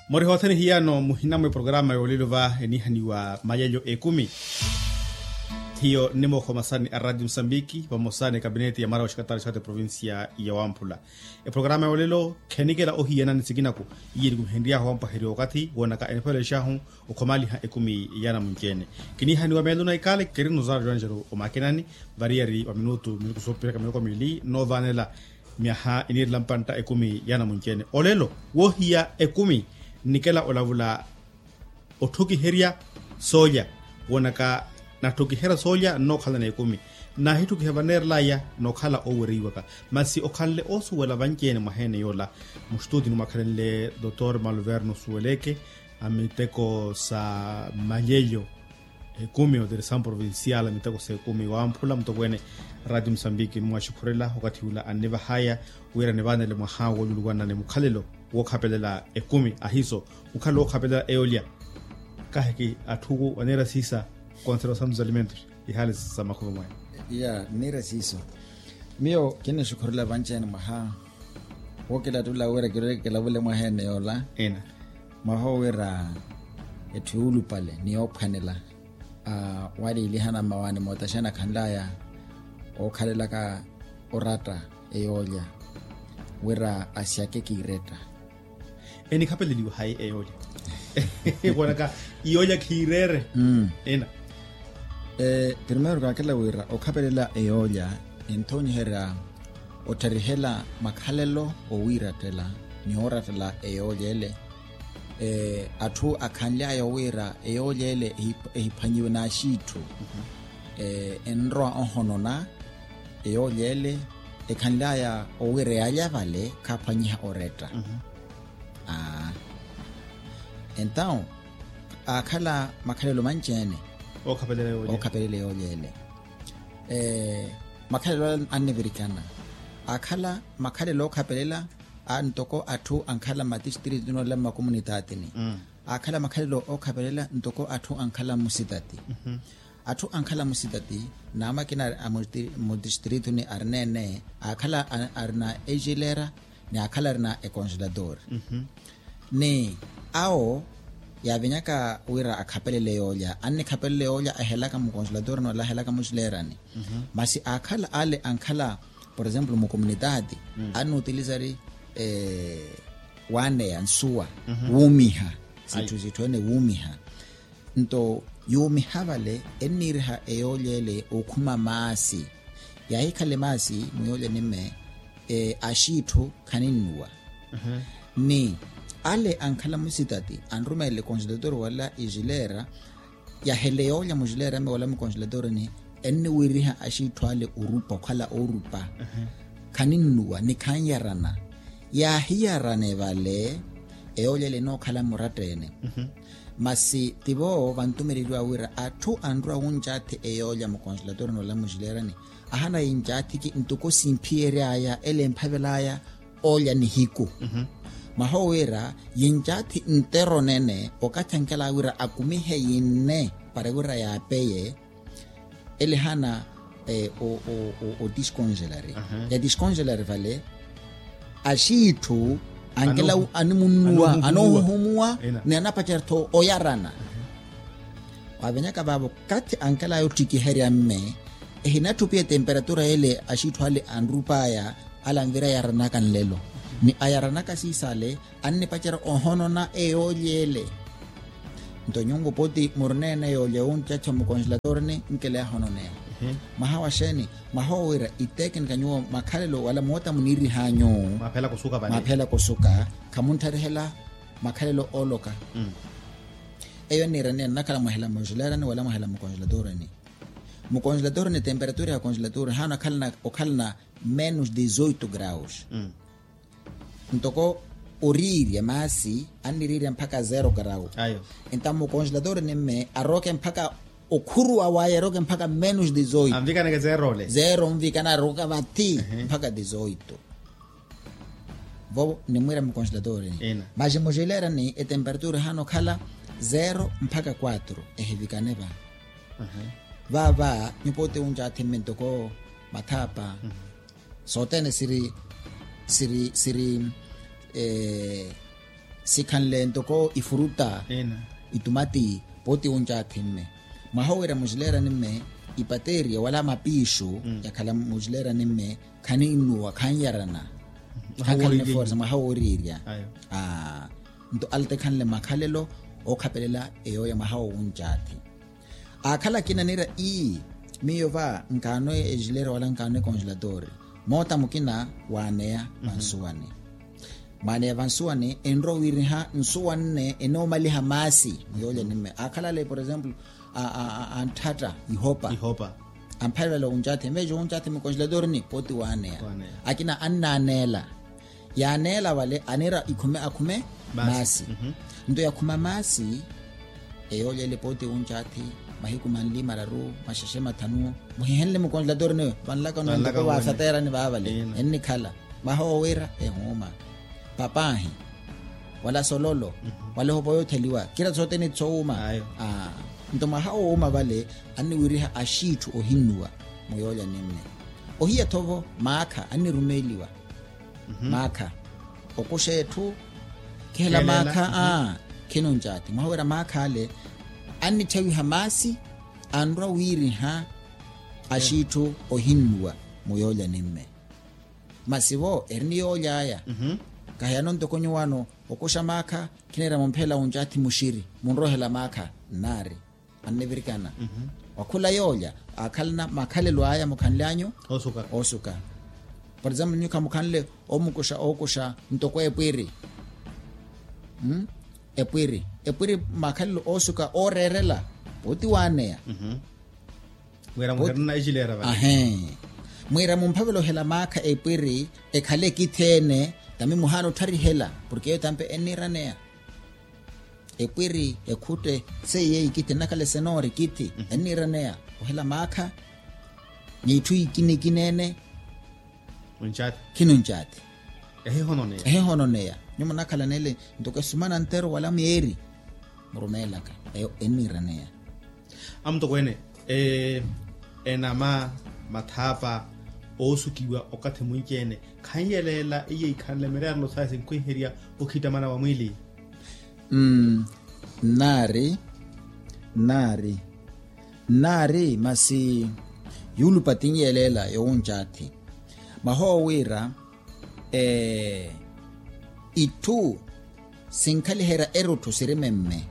Mori hothani hiano muhinamwe programa yolilova enihani wa mayayo 10. Hiyo nimo khomasani a Radio Msambiki vamosane kabineti ya mara washikatari shate provinsia ya Wampula. Programa yolilo kenikela ohiyana nisikinako yiri kumhendia hawampa heri wakati wanaka enepele shahu ukomali ha 10 yana mungene. Kinihani wa meluna ikale kerinu zara joanjero omakenani variari wa minutu sopira kamiloko mili no vanela miaha inir lampanta 10 yana mungene. Olelo wohiya 10 nikela olavula otoki heria soja wanaka na tukihera soja no khala na 10 na hitu kihevaner laya no khala oweriwaka masi okhalle osu wala bankene mahene yola mustudi numakhalle Dr. Malverno Sueleke amiteko sa mayeyo 10 de San Provincial amiteko sa 10 wa Ampula mtobwene Radio Msambiki mwashukurela wakati ula aneva haya wera nevana le mahawo lulwana ne mukhalelo wokhapelela 10 ahiso ukhalo okhapelela eolia kaheki athugo wanera sisa conservação dos alimentos e hali sama kuma ya mira siso mio kene shukurila banchene maha wokela tula wera kila vile mahene yola ena maho wera etulu pale ni ophanela wali ilihana mawani motashana khandaya okhalela ka orata eyolia wera asiake kireta eni khapeleliwa hai eyolia wanaka iyolia kirere ena primero kakela wira okapelela eolia entoni hera otarihela makhalelo o wira tela ni ora tela eolia ele atu akhanlia ya wira eolia ele ehiphanyiwe na shitu enro ohonona eolia ele ekhanlia ya o wira ya vale kaphanyiha oreta então akhala makhalelo manchene okapelele yolele makhalelo aneverikana akhala makhalelo okapelela antoko atu ankhala madistrict no lama comunidade ni akhala makhalelo okapelela ntoko atu ankhala musitati atu ankhala musitati nama kina mo district ni arnene akhala arna ejilera ni akhala arna e congelador ni ao ya vinyaka wira akhapelele yolia anne khapelele yolia ahelaka mu congelador no la helaka mu slerani masi akhala ale ankhala por exemplo mu comunidade anu utilizari wane ansua wumiha situ zitone wumiha nto yumiha vale enirha eyolele okhuma masi ya ikhale masi muyole nime ashithu khaninwa ni ale ankhala musitati anrumele congelador wala ijilera ya heleolia mujilera me wala mu congelador ni enni wiriha ashithwale urupa khala orupa kaninnuwa ni khanyarana ya hiyarane vale eolia le no khala muratene masi tibo vantumerilwa wira athu andra unjate eolia mu congelador no la mujilera ni ahana injati ki ntuko simpiere aya ele mphavelaya olia ni hiku mahowera yinjati ntero nene okathankela wira akumihe yinne para wira ya peye elehana o discongelare ya discongelare vale ashitu angela animunwa anohumwa ne anapacherto oyarana wabenyaka babo kati ankela yotiki heria mme ehinatupia temperatura ele ashitu hale andrupaya ala mvira yarana kan lelo ni ayarana kasi sale anne pachara ohonona eolyele ntonyongo poti murnene eolye unchacho mu congelador ni nkele honone mahawa sheni mahowira iteken kanyo makhalelo wala mota muniri hanyo maphela kusuka kamuntarehela makhalelo oloka eyo nirane nakala mahela mujilera ni wala mahela mu congelador ni mu congelador ni temperatura ya congelador hana khalna menos 18 graus ntoko oriria masi aniriria mpaka 0 grau ayo entamo congelador nemme aroke mpaka okhuru awaye roke mpaka menos 18 amvika na 0 le 0 mvika na roka vati mpaka 18 vo ni mwira mu congelador ni maji mogelera ni e temperatura hano khala 0 mpaka 4 ehivika neba va nipote unja temento ko matapa sotene siri sikhanle ntoko ifuruta ena itumati poti unjati mme mahawira mujilera nimme ipateria wala mapisho yakhala mujilera nimme khani inuwa khanyarana khakhalne force mahawiriria ayo nto alte khanle makhalelo o khapelela eyo ya mahawo unjati akhala kinanira miyova nkano ejilera wala nkano congelador mota mukina wanea vansuwane mane vansuwane enro wiriha nsuwane enomali hamasi yole nimme akhala le por example antata ihopa amphalela unjati mejo unjati mu congelador ni poti wanea akina annanela yanela wale anera akhume masi ndo yakhuma masi eyole le poti unjati mahiku manli mararu mashashe matanu muhenle mu congelador ne vanlaka no ndo wa satera ni babale enni khala mahowera ehoma papahi wala sololo wala hoboyo theliwa kira zote ni tsoma ndo mahawoma vale ani wiriha ashitu ohinwa moyola nemme ohiya thovo makha ani rumeliwa makha okushethu kela makha kinonjati mahowera makha le ani tawi hamasi andra wiriha ashitu ohinwa moyola nemme masivo erniyola ya kahyanon tokonyo wano okusha makha kinera mphela unjati mushiri munrohela makha nari annevirikana wakula yoya akhalna makhalelo aya mukhanlanyo osuka por example nyuka mukhanle okusha ntoko epwiri epwiri makhalelo osuka orerela poti wanea mwera muherna ejilera ba mwera mumphavelo hela makha epwiri ekhale kithene tami muhano thari hela porque yo tampe eniranea epwiri ekhute seye ikite nakale senori kiti eniranea ohela makha nithu ikinekinene unjati kinunjati ehe hononea nyuma nakala nele ntoka sumana ntero wala mieri murumelaka eniranea amto kwene enama mathapa osukiwa okathe munkene khanyelela iye ikhanle meralo saise kwinheria okhita mana wa mwili nari masi yulu patinyelela yonjati mahowira itu sinkhali hera eroto sirememme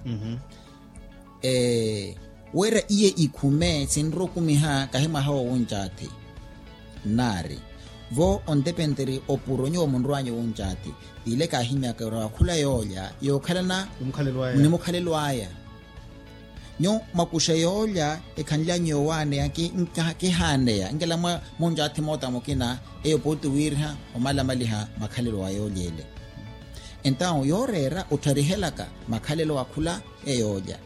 wera iye ikhume sinro kumiha kahima hawo wonjati nari vo ondependeri opuronyo munrwanyo wonjati ile kahimya ka khula yoya yokhalana umkhalelwaya nyo makusha yoya ekhanlanyo wane yake ke haneya ngela monjati mota mokina eyopotu wirha omala maliha makhalelwa yolele então yorera utharihelaka makhalelwa khula eyoya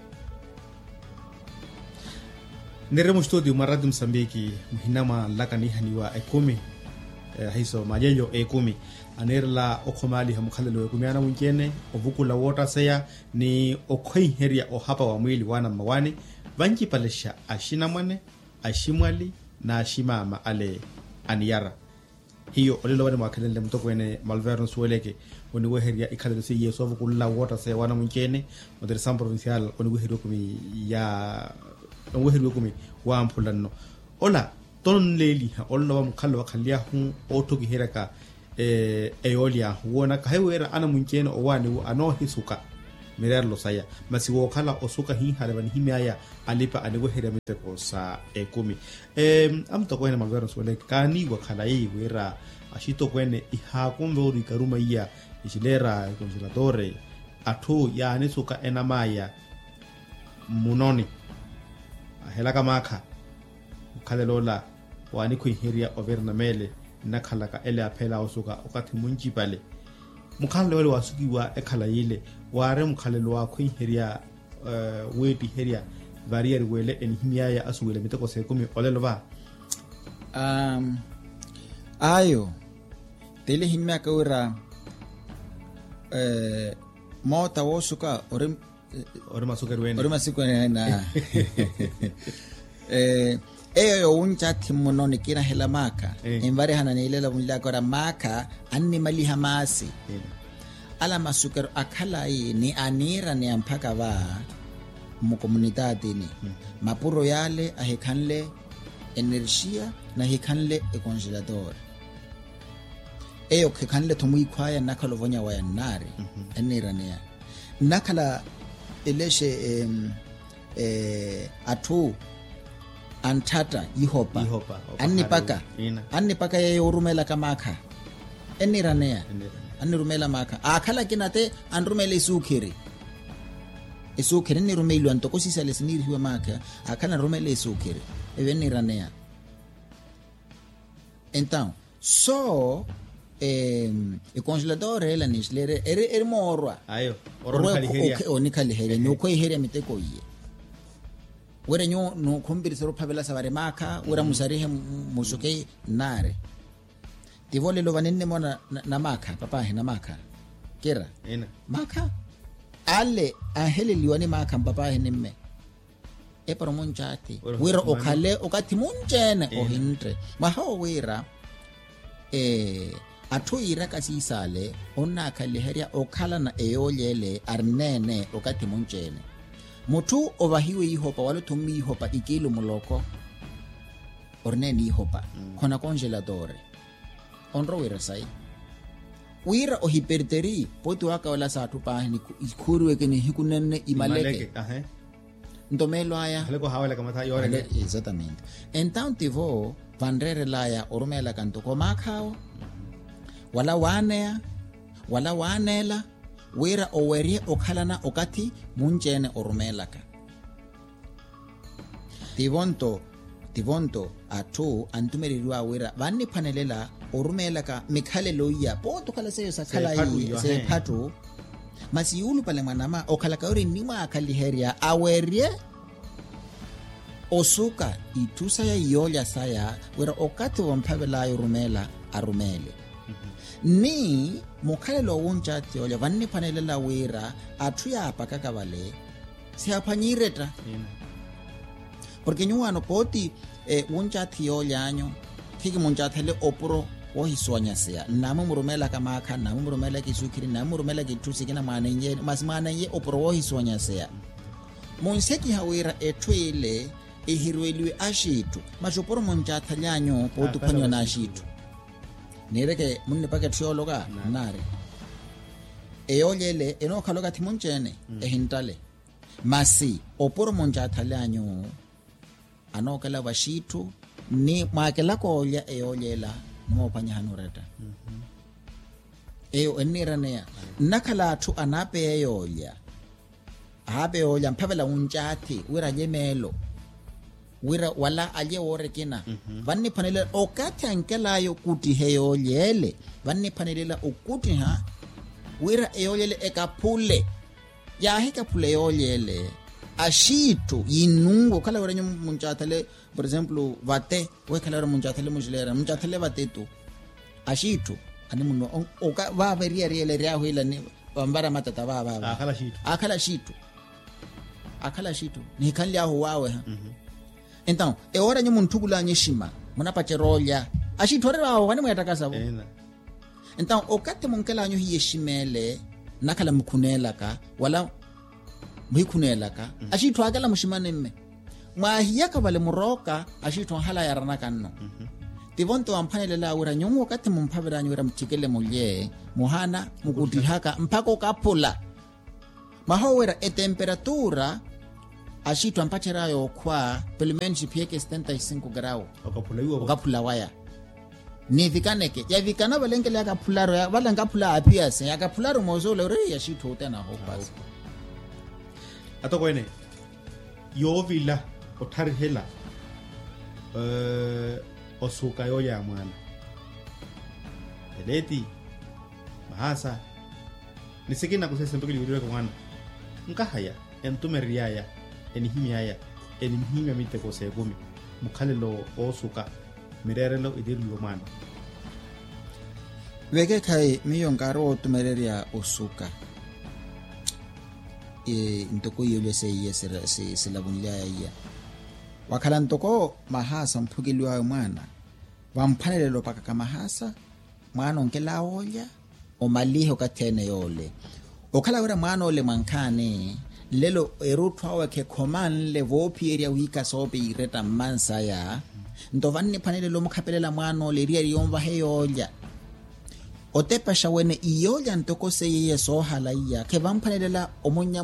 Neremo studio maradi Msambiki muhinama lakani haniwa ekumi hiso majeyo ekumi anerla okhomali hamukhalelo ekumi ana munkene ovukula wota seya ni okhoinheria ohapa wa mwili wana mawani vanji palesha ashina mwane ashimwali na ashimama ale aniyara hiyo olelo wani mwakhalele mtokwene malverno sueleke oni weheria ikhalelo se yeso ovukula wota seya wana munkene modersam provincial oni weherio kumi ya weherio kumi wa ampulano ola ton leli olla wa mukhallo wa khalya hu otoki heraka eolia wona kahewera ana munkene owani ano hisuka mirarlo saya masi wo khala osuka hi halabani himaya alipa ane weheria miteko sa ekumi amto kwene malvero sole kani wa khala wera ashito kwene iha kumbe uri karuma iya ishilera congeladore athu ya anisuka enamaya munoni helaka makha ukhalelola wani kuinheria overna mele nakhalaka ele aphela osuka okathi munji pale mukhalelo wale wasukiwa ekhala yile ware mukhalelo wa kuinheria weti heria varier wele enhimiyaya asuwele miteko sekumi olelo ba ayo tele hinma kawra mota wosuka ore masuka na eyo unjati munoni kina hela maka embare hana nilela munila kora maka anni mali hamasi ala masukero akhala ni anira ni ampaka ba mu komunidade ni mapuro yale ahekhanle energia na hekhanle e congelador eyo khekhanle thomu ikhwaya nakhalo vonya wa yanare anira ne nakhala eleshe athu antata ihopa annipaka yeyorumela kamakha eniranea anirumela makha akhala kinate anrumela isukhiri nirumeilwa ntokosisa lesinirihiwe makha akhala rumela isukhiri eveniranea. Então só e congelador ela nislere morwa ayo oni khaliheria no khoiheria miteko ye wera nyo no kombirisero phavela savare makha wera musarihe musuke nare tivole lo vanenne mona na makha papa he na makha kera ina makha ale aheleliwa ni makha papa he nimme e para monchati wera okhale okati munjene ohintre maho wera athu ira kasisale onna khaliheria okhala na eyolele arnene okati munjene mutu ovahiwe ihopa walo thumi ihopa ikilo muloko orneni ihopa khona congelador onro wira sai wira o hiperteri poti waka wala sa thu pa ni ikhurwe ke ni hikunenne imaleke ndomelo aya haleko hawala kama tha yore exatamente então tivo vandrere laya orumela kanto ko makhao wala wanela wira owerie okhalana okati munjene orumelaka tivonto athu antumerirwa wira vanni phanelela orumelaka mikhalelo ya poto khala seyo sakhala yi se phatu masiyulu pale mwanama okhalaka uri nima akhaliheria awerie osuka itusa ya yolya saya wira okati wamphavela yorumela arumele ni mukhalelo wonchati olya vanni phanelela wira athu yapa kakavale siaphanyireta porque nyuano poti wonchati yolyanyo thiki monchathele opuro wohiswanya sea namu murumela kamakha namu murumela kisukiri namu murumela kithusi kina mwanenye masimwanenye opuro wohiswanya sea monseki hawira etwele ehirweliwe ashitu machoporo monchathalyanyo poti phanywa na ashitu nireke munne paket shologa nare eyolyele enokhaloka thimunchene ehintale masi oporo monjathalanyo anokela vashitu ni makela kolya eyolyela mopanyahanureta eyo eniranea nakhala athu anape eyolya ape yolya mphavela unchathi wira nyemelo wira wala alye worekina vanni phanelela okati ankelayo kuti heyolyele vanni phanelela ukuthi ha wira eyolyele ekaphule yahe kaphule eyolyele ashitu yinungo khala wira munchathale por exemplo vate wekhala wira munchathale mujilera munchathale vatetu ashitu ani munno oka va veria riele riaho ila ni bambara matata va akhala shitu ni khanlyaho wawe ha então ora nyo muntu kulanye shima muna pacherolya ashithorerawo vani mwayatakasavo então okati munkelanyo hiyeshimele nakhala mukhunelaka wala muhikhunelaka ashitho akala mushimanemme mwahiyaka vale muroka ashitho hala yaranaka nno tivonto wamphanelela wira nyongo okati mumphaveranyo wira muthikele mulye muhana mukutihaka mpaka okaphula maho wira etemperatura ashitwa mpacherayo kwa pelimenshi pieke 75 grau okaphula waya nivikaneke yavikana valengele yakaphularo valangaphula apiase yakaphularo mozole uri yashitwa utena hopas atokwene yovila otharihela osuka yoya mwana eleti mahasa nisikina kusesempekeli yurire kwa mwana nkahaya entumeriaya enihimiaya enimhimia miteko segumi mukhalelo osuka mirerelo idiru mwana veke khai miyonkaro otumereria osuka ntoko yole seiye silabunlia ya wakhala ntoko mahasa mphukeliwa mwana vamphanelelo paka kamahasa mwana onkela olya omaliho kathene yole okhala wera mwana ole mwankane lelo erutwa wake command le vopi area wika sobe ireta mansa ya ndovanne panele lo mukhapelela mwana ole ria riyomva heyolya otepasha wene iyolya ntoko seye sohala iya ke vamphanelela omunya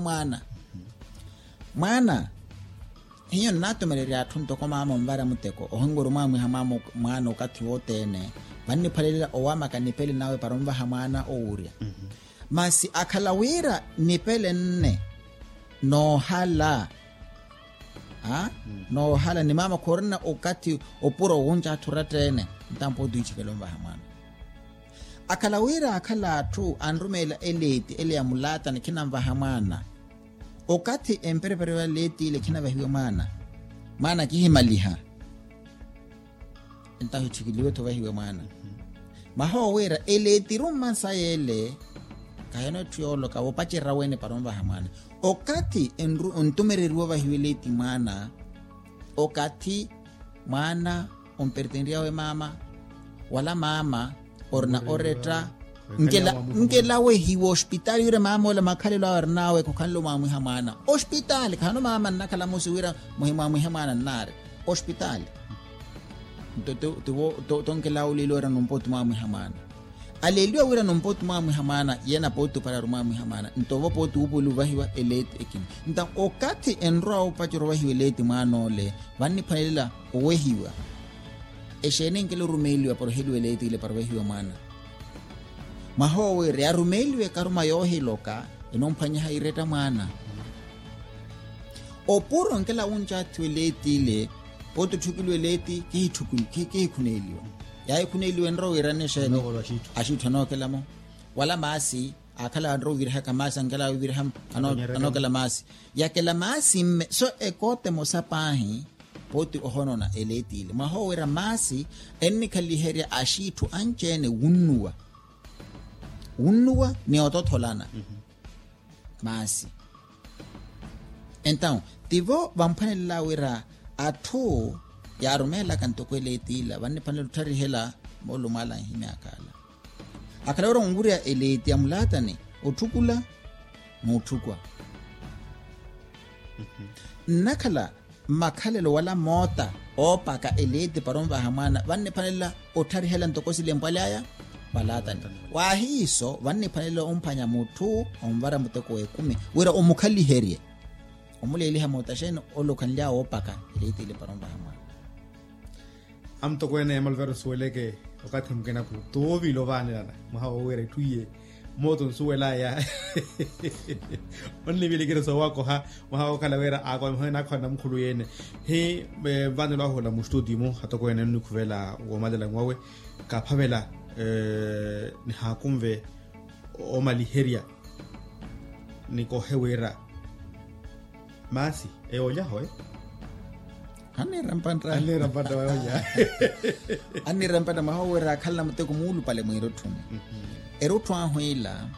mwana hiyo nato mereri athu ntoko mama mbara muteko ohongoro mamwe hamamo mwana okati wotene vanne phanelela owama kanipele nawe paromva hamwana ouria masi akhalawira nipele nne no hala ni mama korona okati opuro wonja thuratene ntampo duichikelomba hamwana akhalawira akhala athu anrumela eleti ele ya mulata nikhinamva hamwana okati emperepere leti ile khina vahiwe mwana kihimaliha ntaho chikiliwe to vahiwe mwana maho wera eleti rumma sayele kayano tuyolo ka wopachira wene paromba hamwana okati ontumereriwa vahiwe leti mwana okati mwana ompertendia we mama wala mama orna oreta ngela we hiwo hospital yure mama wala makhalelo arnawe kokhanlo mamwe hamwana hospital khano mama nakhala musiwira muhimamwe hamwana nare hospital to ngela ulilo ra nompoto mamwe hamwana aleliwa wira nompoto mamwe hamwana yena poto para rumamwe hamwana ntovo poto ubulu vahiwa elete ekin nta okati enro opachiro vahiwa elete manole vanni phalela owehiwa eshene ngelo rumeliwa por helwe elete ile parwahiwa mana mahowe re arumeliwe karuma yohiloka enomphanya haireta mwana opuro ngela unja twelete poto thukilwe leti ki khuneliwa yayi khuneliwe nro wiraneshene ashitho nokelamo wala masi akhala nro wirha kamasa ngela wirham anokela masi yakela masi so ekote mosapahi poti ohonona eletile mahowera masi ennikhaliheria ashithu anchene unnuwa ni ototholana masi então tivo vamphanela wira athu yarumela kantoko eletila vanne phanela utharihela molumala hime akhala wira unguria eleti ya mulatane othukula nothukwa nakhala makhalelo wala mota opaka elete paromva hamwana vanne phanela otharihela ntokosile mpalaya balatani wahiso vanne phanela omphanya muthu omvara muteko we10 wira omukhaliherie omuleli hamota sheno olokhanlia opaka elete ile paromva hamwana amtokwene emalvero sueleke wakati mkena ku tovi lo vanela mahawo wira tuye moto suela ya only vile kira sawako ha mahawo kala wera ako mhena khona mkhulu yene he vanela hola mu studio mo hatokwene nikuvela ngomadela ngwawe ka phavela ni hakumve omaliheria niko hewera masi eoya hoye Ani rampanta waya ani rampanta mahawera khala muteko mulu pale mwirothum erotwa hoila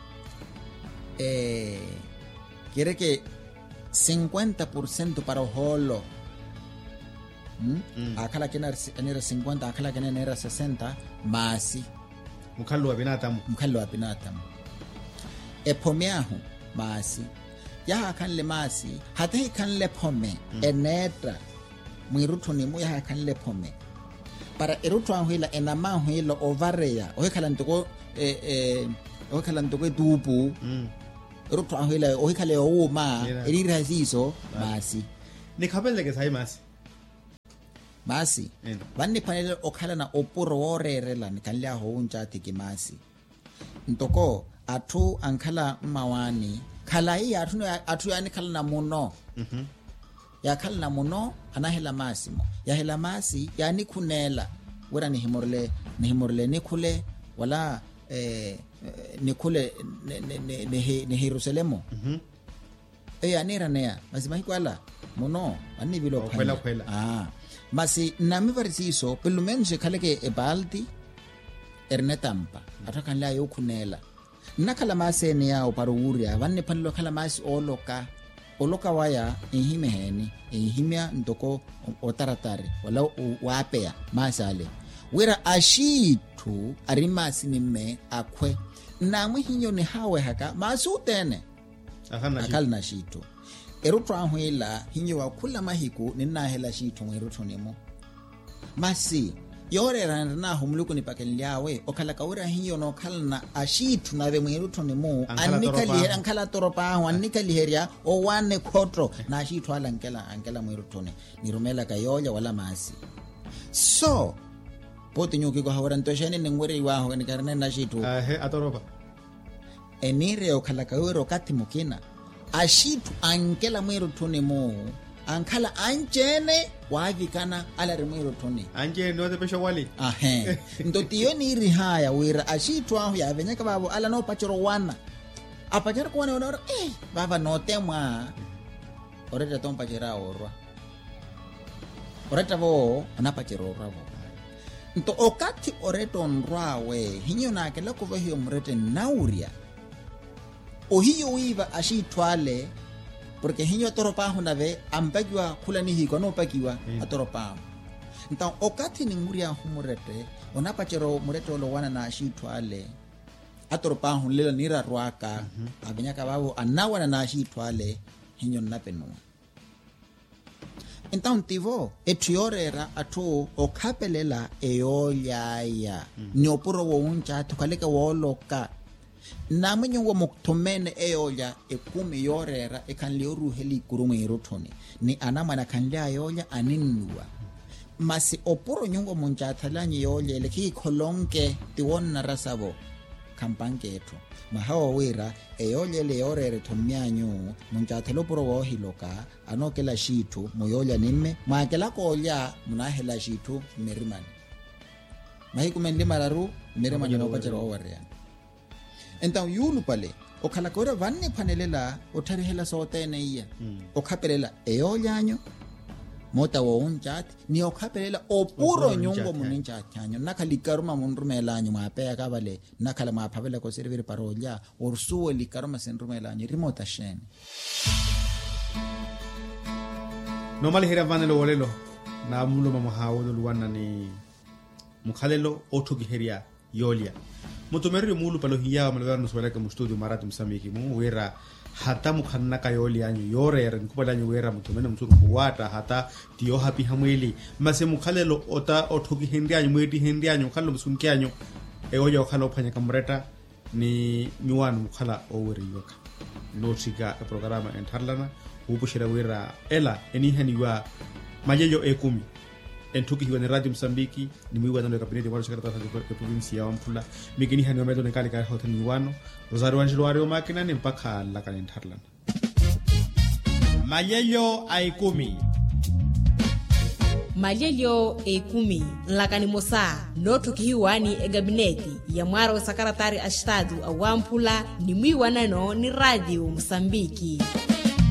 quiere que 50% para holo akhala kena era 50 akhala kena era 60 masi mukhallo abinatamu epomeahu masi ya kanle masi hata kanle pome enetra mwiruthuni muya kanle pome para erotwa hoila enama hoila ovareya ohekhala ntoko tupu erotwa hoila ohekhale oma erirasiso masi nikhabeleke sai masi vanne phanele okhala na opuro worerela nikanlia ho unjati ke masi ntoko athu ankhala mawani khala iya athu yani khala na muno ya khala na muno anahela masi mo ya hela masi yani khunela wera ni himorle nikhule wala nikhule ne Jerusalem anira nea masi mahikwala muno ani bilo khwela masi nami varisiso pelumenje khaleke ebalti ernetampa athakan la yokhunela nakhala masene yao paruuria vanne phanlo khala masi oloka waya ihimeheni ihimya ntoko otaratare wala wapea masale wera ashithu arimasi nimme akhwe na mwihinyo ni hawe haka masu tene akal na shito erutro anhuila hinyo wa kula mahiku nina hela shito mwerutro nimo masi yore rana humluku ni pakeliawe okala kaura hinyo no kalna ashitu na ve mwerutro nimo ankala toropa anika liheria o wane kotro na ashitu ala ankela mwerutro ni rumela kayoja wala masi so poti nyuki ko hawran to shene ni ngwere wa ho ni karne na shitu atoropa enire okala kauro kati mukina ashitu ankela mweru tone mo ankala anjene wavikana ala remweru tone anje no de pesho wali ndo tiyo ni ri haya wira ashitu aho ya venyaka babo ala no pachoro wana apachara ko wana baba no temwa oreta tompa jera orwa oreta vo anapachero ravo nto okati oreton rawe hinyo na kela ko vehio mrete nauria o hiyo wiva ashitwale porque hinyo toropa hona ve ampagwa kulani hiko no pakiwa atoropa nto okati ni nguria humurete onapachero murete lo wana na ashitwale atoropa hunlela nira rwaka abenyaka babo anawana na ashitwale hinyo napeno. Então tivo etiorera atu okapelela eolyaya ni opuro wo uncha tukaleka woloka na mwenye wo moktomene eolya ekumi yorera ekanlioru heli kurumu irotoni ni anamana kanlia eolya aninwa masi opuro nyungo muncha thalanyi eolya eleki kolonke tiwonna rasabo kampange etu mahawa wira eolya le yorere tomyanyu munchathelo puro wo hiloka anokela shitu moyolya nimme makela kolya munahela shitu merimani mahiku mendi mararu merimani no pachero warya então yulu pale okhala kora vanne phanelela otharihela sotene iya okhapelela eolyanyo mota wo unchat ni okhapelela opuro nyungo munincha tyanyo nakalikaruma munrumelanyo mapeya kabale nakala maphavela ko servir parolya orsuwe likaruma senrumelanyo remote shene normally hera vanelo wolelo na mulo mamahawo luwana ni mukhalelo othoki heria yolya mutomeri mulu palo hiya malwana sweleka mu studio maratu msamiki mu wera hata mukhanna kayoli anyu yorere nkupala nyu wera mutomene mtsuru kuwata hata tiyo happy hamweli mase mukhalelo ota othoki hendi anyu mweti hendi anyu khallo msunki anyu eoyo khalo phanya kamreta ni nyuwan mukhala oweri yoka no chiga programa entharlana ubushira wera ela enihaniwa majeyo ekumi entuki hiwa ni Radio Msambiki ni mwiwa nando ya kabineti wala shakata ya provinsi ya Wampula migini hani wamedo ni kali kari hotel niwano Rosario Angelo Wario makina ni mpaka laka ni Ntarlana Majeyo aikumi Majeyo ekumi laka ni mosa notuki hiwa ni egabineti ya mwaro sakaratari ashtadu a Wampula ni mwiwa nano ni Radio Msambiki